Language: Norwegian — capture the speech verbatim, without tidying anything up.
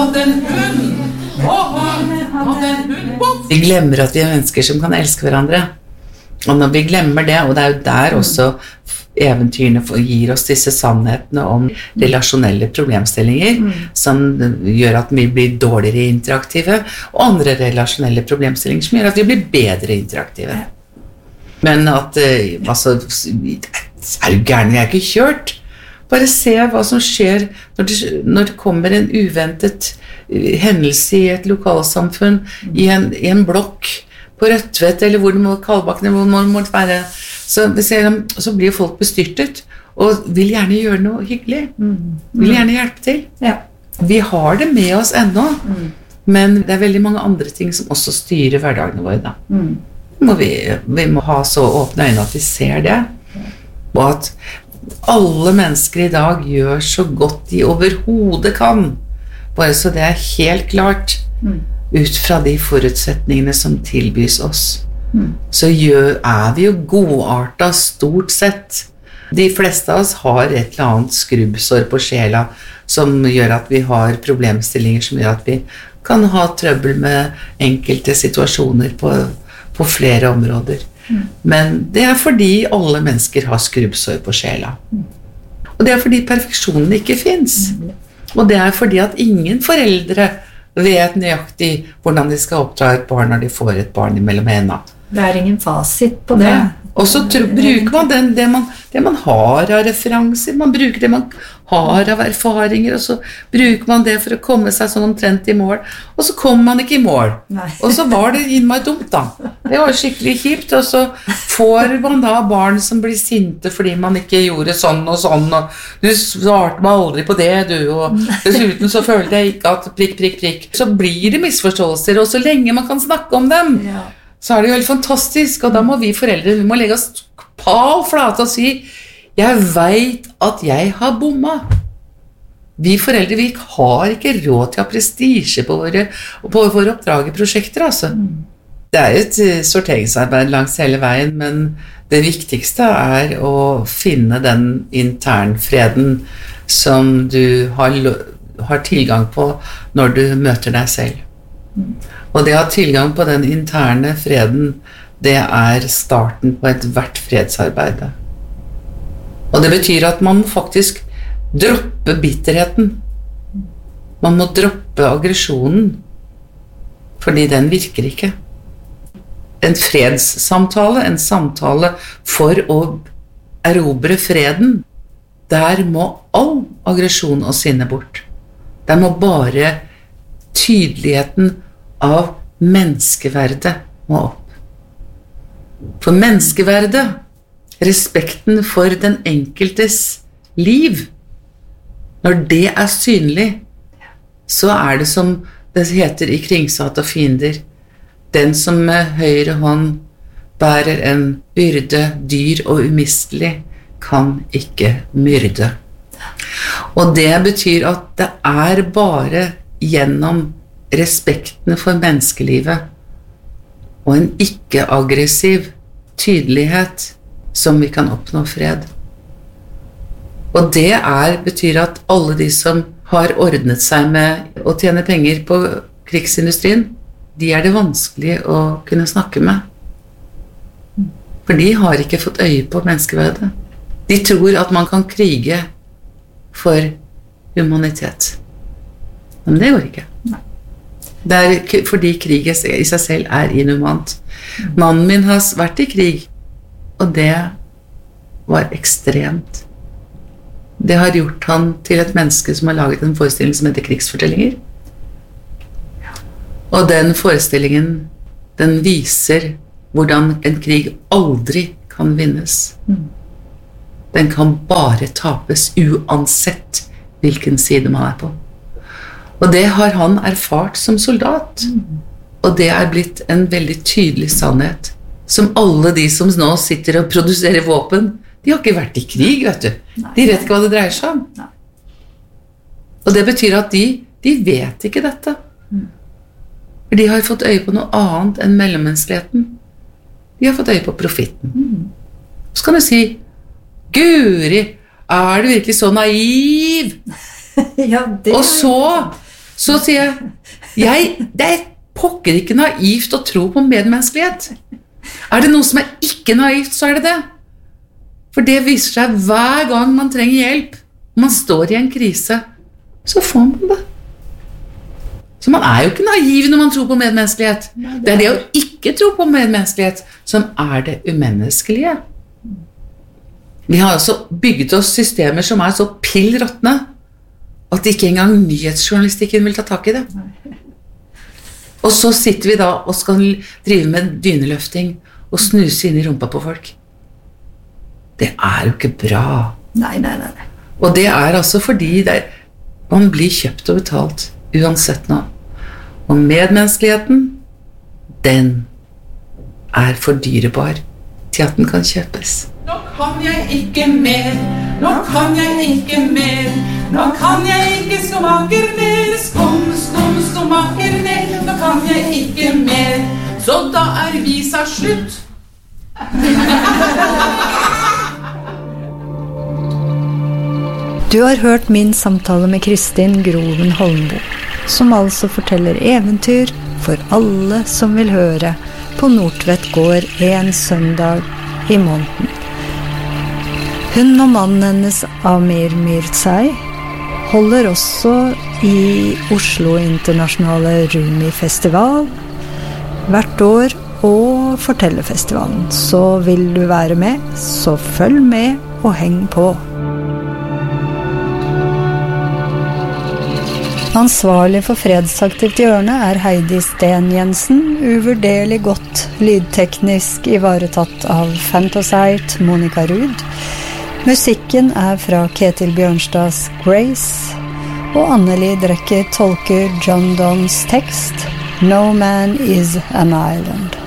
hatt en hund. Å, hatt en hund. Vi glemmer at vi er mennesker som kan elske hverandre. Og når vi glemmer det, og det er jo der også eventyrene gir oss disse sannhetene om relasjonelle problemstillinger, mm. som gjør at vi blir dårligere interaktive, og andre relasjonelle problemstillinger som gjør at vi blir bedre interaktive. Men at, altså, er du gærne, jeg er ikke kjørt. Bare se hva som skjer når det, når det kommer en uventet hendelse i et lokalsamfunn, mm. i, en, i en blokk, på Rødtvet, eller hvor det må Kalbakken, hvor det må være, så, så blir folk bestyrtet, og vil gjerne gjøre noe hyggelig. Mm. Vil gjerne hjelpe til. Ja. Vi har det med oss ennå, mm. men det er veldig mange andre ting som også styrer hverdagene våre. Da. Mm. Må vi, vi må ha så åpne øyne at vi ser det, og at alle mennesker i dag gjør så godt de overhodet kan, bare så det er helt klart. Mm. Ut fra de forutsetningene som tilbys oss. Mm. Så gjør, er vi jo godartet stort sett. De fleste av oss har et eller annet skrubbsår på sjela som gjør at vi har problemstillinger som gjør at vi kan ha trøbbel med enkelte situasjoner på, på flere områder. Mm. Men det er fordi alle mennesker har skrubbsår på sjela. Mm. Og det er fordi perfeksjonen ikke finnes. Mm. Og det er fordi at ingen foreldre vet nøyaktig hvordan de skal oppdra et barn når de får et barn mellom hendene. Det er ingen fasit på det. Ja. Og så tro, bruker man den, det, man, det man har av referanser, man bruker det man har av erfaringer, og så bruker man det for å komme seg sånn omtrent i mål, og så kommer man ikke i mål. Nei. Og så var det innmari dumt da. Det var skikkelig kjipt, og så får man da barn som blir sinte fordi man ikke gjorde sånn og sånn, og du svarte meg aldri på det, du, og dessuten så følte jeg ikke at prikk, prikk, prikk. Så blir det misforståelser, og så lenge man kan snakke om dem, ja. Så er det jo helt fantastisk, og da må vi foreldre, vi må legge oss pal flate og si, jeg vet at jeg har bomma. Vi foreldre, vi har ikke råd til å ha prestige på våre, på våre oppdrageprosjekter, altså. Mm. Det er et sorteringsarbeid langs hele veien, men det viktigste er å finne den internfreden som du har, har tilgang på når du møter deg selv. Mm. Og det å ha tilgang på den interne freden, det er starten på et hvert fredsarbeid. Og det betyr at man må faktisk droppe bitterheten. Man må droppe aggresjonen, fordi den virker ikke. En fredssamtale, en samtale for å erobre freden, der må all aggresjon og sinne bort. Der må bare tydeligheten av menneskeverdet må opp. For menneskeverdet, respekten for den enkeltes liv, når det er synlig, så er det som det heter i Kringshat og fiender, den som med høyre hånd bærer en byrde dyr og umistelig, kan ikke myrde. Og det betyr at det er bare gjennom respekten for menneskelivet og en ikke-aggressiv tydelighet som vi kan oppnå fred. Og det er, betyr at alle de som har ordnet seg med å tjene penger på krigsindustrien, de er det vanskelig å kunne snakke med. For de har ikke fått øye på menneskeverdet. De tror at man kan krige for humanitet. Men det går ikke. Nei. Det er fordi krig i seg selv er inhumant. Mannen min har vært i krig, og det var ekstremt. Det har gjort han til et menneske som har laget en forestilling som heter krigsfortellinger. Og den forestillingen, den viser hvordan en krig aldri kan vinnes. Den kan bare tapes uansett hvilken side man er på. Og det har han erfart som soldat. Og det er blitt en veldig tydelig sannhet, som alle de som nå sitter og produserer våpen, de har ikke vært i krig, vet du. De vet ikke hva det dreier seg om. Og det betyr at de, de vet ikke dette. For de har fått øye på noe annet enn mellommenneskeligheten. De har fått øye på profitten. Så kan du si, Guri, er du virkelig så naiv? Ja, det... Og så Så sier jeg, jeg det er pokker ikke naivt å tro på medmenneskelighet. Er det noe som er ikke naivt, så er det det. For det viser seg hver gang man trenger hjelp, man står i en krise, så får man det. Så man er jo ikke naiv når man tror på medmenneskelighet. Det er det å ikke tro på medmenneskelighet som er det umenneskelige. Vi har også bygget oss systemer som er så pillråttne at ikke engang nyhetsjournalistikken vil ta tak i det. Og så sitter vi da og skal drive med dyneløfting og snuse inn i rumpa på folk. Det er jo ikke bra. Nei, nei, nei. Og det er altså fordi det er, man blir kjøpt og betalt uansett nå. Og medmenneskeligheten, den er for dyrebar til at den kan kjøpes. Nå kan jeg ikke mer, nå kan jeg ikke mer, nå kan jeg ikke skomaker mer, skum, skum, skomaker mer, nå kan jeg ikke mer, så da er visa slutt. Du har hørt min samtale med Kristin Groven Holmbo, som altså forteller eventyr for alle som vil høre på Nordtvet gård en søndag i måneden. Hun og mannen hennes, Amir Mirzai, holder også i Oslo Internasjonale Rumi-festival hvert år og Fortellerfestivalen. Så vil du være med, så følg med og heng på. Ansvarlig for Fredsaktivt hjørne er Heidi Sten Jensen, uvurderlig godt lydteknisk ivaretatt av Fantosite Monica Ruud. Musikken er fra Ketil Bjørnstads Grace, og Anneli Drecker tolker John Donnes tekst No Man is an Island.